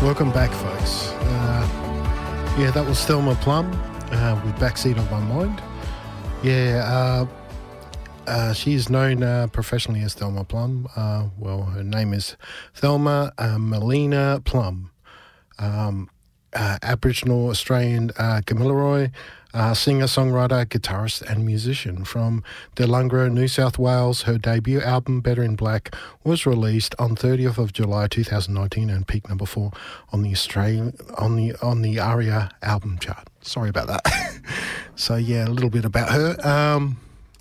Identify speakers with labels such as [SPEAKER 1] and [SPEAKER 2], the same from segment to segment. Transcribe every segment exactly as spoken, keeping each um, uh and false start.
[SPEAKER 1] Welcome back, folks. Uh, yeah, that was Thelma Plum uh, with Backseat of My Mind. Yeah, uh, uh, she's known uh, professionally as Thelma Plum. Uh, well, her name is Thelma uh, Melina Plum. Um, uh, Aboriginal Australian uh, Gamilaroi, uh, singer, songwriter, guitarist and musician from Delungra, New South Wales. Her debut album, Better in Black, was released on thirtieth of July two thousand nineteen and peaked number four on the Australian on the on the ARIA album chart. Sorry about that. So yeah, a little bit about her. Um,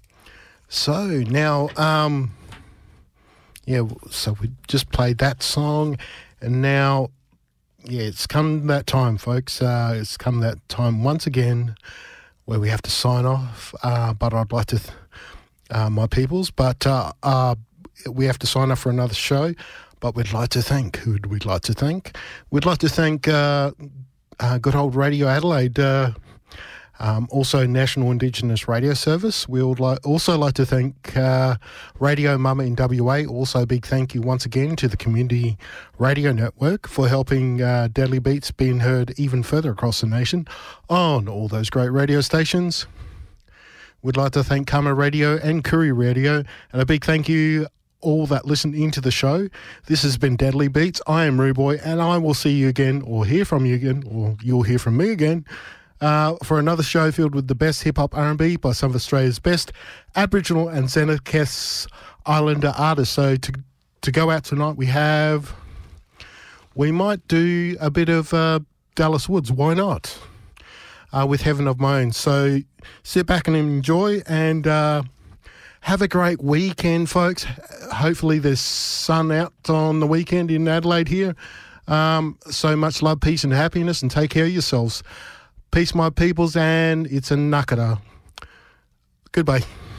[SPEAKER 1] so now, um, yeah, so we just played that song, and now. Yeah, it's come that time, folks. Uh, it's come that time once again where we have to sign off. Uh, but I'd like to, th- uh, my peoples, but uh, uh, we have to sign off for another show. But we'd like to thank, who would we like to thank? We'd like to thank uh, uh, good old Radio Adelaide, uh, um, also National Indigenous Radio Service. We would like, also like to thank uh, Radio Mama in W A. Also a big thank you once again to the Community Radio Network for helping uh, Deadly Beats being heard even further across the nation on all those great radio stations. We'd like to thank Karma Radio and Kuri Radio, and a big thank you all that listen into the show. This has been Deadly Beats. I am Ruboy, and I will see you again, or hear from you again, or you'll hear from me again, Uh, for another show filled with the best hip-hop R and B by some of Australia's best Aboriginal and Xenakis Islander artists. So to to go out tonight, we have, we might do a bit of uh, Dallas Woods, why not, uh, with Heaven of My Own. So sit back and enjoy, and uh, have a great weekend, folks. Hopefully there's sun out on the weekend in Adelaide here. Um, so much love, peace and happiness, and take care of yourselves. Peace, my peoples, and it's a nakata. Goodbye.